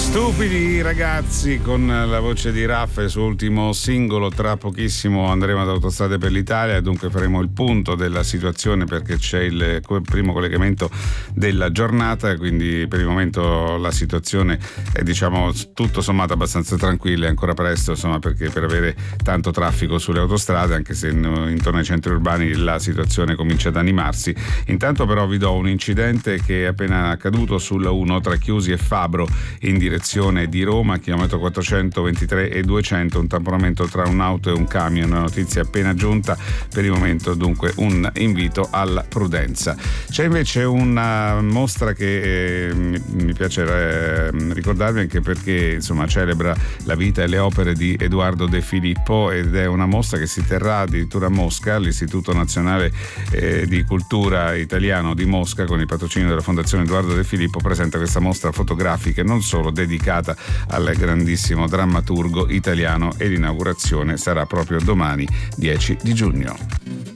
Stupidi ragazzi con la voce di Raffa, il suo ultimo singolo. Tra pochissimo andremo ad Autostrade per l'Italia e dunque faremo il punto della situazione, perché c'è il primo collegamento della giornata, quindi per il momento la situazione è, diciamo, tutto sommato abbastanza tranquilla. È ancora presto, insomma, perché per avere tanto traffico sulle autostrade, anche se intorno ai centri urbani la situazione comincia ad animarsi. Intanto però vi do un incidente che è appena accaduto sulla 1 tra Chiusi e Fabro in direzione di Roma, chilometro 423 e 200, un tamponamento tra un'auto e un camion, una notizia appena giunta. Per il momento dunque un invito alla prudenza. C'è invece una mostra che mi piace ricordarvi, anche perché insomma celebra la vita e le opere di Edoardo De Filippo, ed è una mostra che si terrà addirittura a Mosca. L'Istituto Nazionale di Cultura Italiano di Mosca, con il patrocinio della Fondazione Edoardo De Filippo, presenta questa mostra fotografica non solo dedicata al grandissimo drammaturgo italiano, e l'inaugurazione sarà proprio domani 10 di giugno.